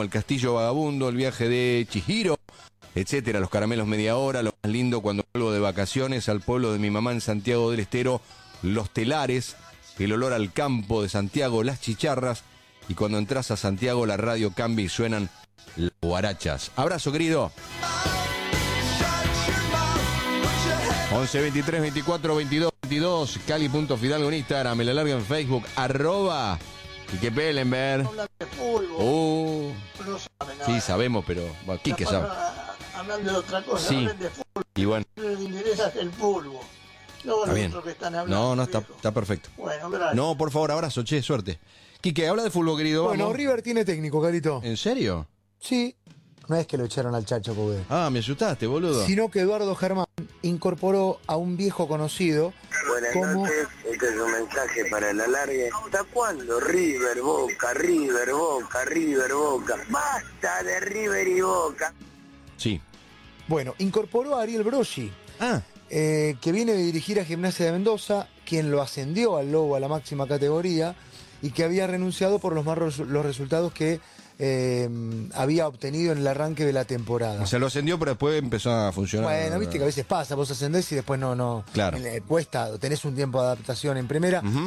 el Castillo Vagabundo, el viaje de Chihiro, etcétera, los caramelos media hora, lo más lindo cuando vuelvo de vacaciones al pueblo de mi mamá en Santiago del Estero, los telares, el olor al campo de Santiago, las chicharras, y cuando entras a Santiago la radio cambia y suenan las guarachas. Abrazo, querido. 11 23 24 22 22, Cali.Fidalgo en Instagram, me la larga en Facebook, @ Quique Pellenberg. Hablan de fútbol. No saben nada. Sí, sabemos, pero bueno, Quique sabe. Hablan de otra cosa, Sí. hablan de fútbol. Y bueno, No les interesa el fútbol. No está los bien. otros que están hablando. No, viejo. está perfecto. Bueno, gracias. No, por favor, abrazo, che, suerte. Quique, habla de fútbol, querido. Bueno, Vamos. River tiene técnico, Carito. ¿En serio? Sí, no es que lo echaron al Chacho Coudet, Ah, me asustaste, boludo. sino que Eduardo Germán incorporó a un viejo conocido Buenas como... noches, este es un mensaje para el alargue. ¿Hasta cuándo River, Boca, River, Boca, River, Boca? ¡Basta de River y Boca! Sí. Bueno, incorporó a Ariel Broggi, Ah, que viene de dirigir a Gimnasia de Mendoza, quien lo ascendió al Lobo a la máxima categoría y que había renunciado por los resultados que había obtenido en el arranque de la temporada. se lo ascendió, pero después empezó a funcionar. Bueno, viste que a veces pasa, vos ascendés y después no Claro. cuesta, tenés un tiempo de adaptación en primera. Ujú.